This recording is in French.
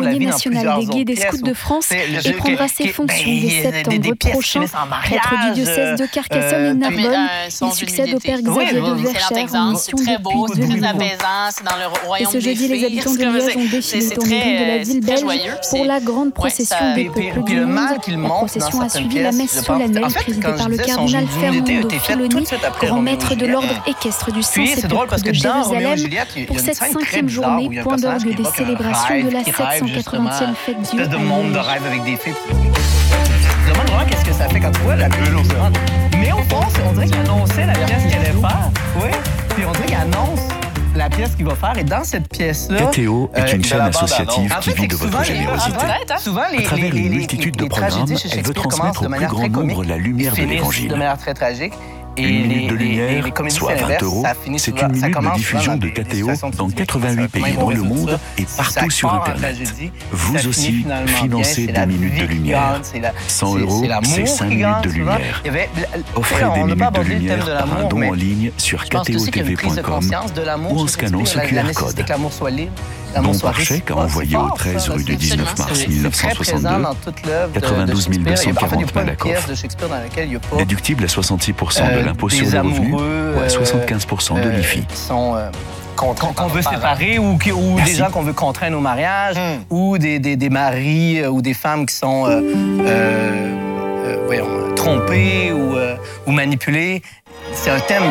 la Délégué vie dans national plusieurs des autres guides des pièces. scouts de France C'est et prendra ses fonctions dès septembre prochain. Prêtre du diocèse de Carcassonne et Narbonne, il succède au père Xavier de Verchères en mission très beau, depuis très 2020. apaisant, c'est dans le Et royaume ce des jeudi, les fées. habitants de Liège ont défilé dans les rues de la ville belge pour la grande procession des peuples du monde. La procession a suivi la messe solennelle présidée par le cardinal Fernando Filoni, grand maître de l'ordre équestre du Saint-Sépulcre de Jérusalem, pour cette 5e journée, point d'orgue des célébrations de la 780e fête Dieu. Espèce de monde de rêve avec des filles. Je me demande vraiment qu'est-ce que ça fait quand tu vois la pub. Mais au fond, on dirait qu'il annonçait la pièce qu'il allait faire. Oui. Puis on dirait qu'il annonce la pièce qu'il va faire. Et dans cette pièce-là... KTO est une chaîne associative qui vit de votre générosité. À travers une multitude de programmes, elle veut transmettre au plus grand nombre la lumière de l'Évangile. De manière très tragique. Et une minute de lumière, soit 20 €, c'est une minute de diffusion de KTO dans 88 pays dans le monde et partout sur Internet. Vous aussi, financez des minutes de lumière. 100 €, c'est 5 minutes de lumière. Offrez des minutes de lumière par un don en ligne sur ktotv.com ou en scannant ce QR code. Don par chèque à envoyer au 13 rue du 19 mars 1962, 92 240 Malakoff, déductible à 66% de l'impôt sur le revenu ou à 75% de l'IFI. Qu'on veut séparer ou des gens qu'on veut contraindre au mariage ou des maris ou des femmes qui sont trompées ou manipulées. C'est un thème